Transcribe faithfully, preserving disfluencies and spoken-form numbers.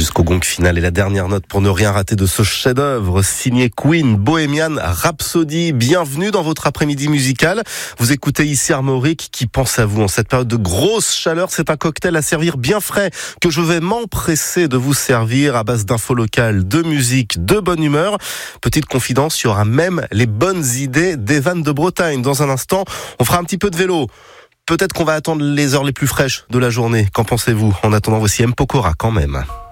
jusqu'au gong final et la dernière note pour ne rien rater de ce chef-d'œuvre signé Queen, Bohemian Rhapsody. Bienvenue dans votre après-midi musical. Vous écoutez ici Armorique qui pense à vous en cette période de grosse chaleur. C'est un cocktail à servir bien frais que je vais m'empresser de vous servir à base d'infos locales, de musique, de bonne humeur. Petite confidence, il y aura même les bonnes idées d'Evan de Bretagne. Dans un instant, on fera un petit peu de vélo. Peut-être qu'on va attendre les heures les plus fraîches de la journée. Qu'en pensez-vous? En attendant, voici M. Pokora quand même.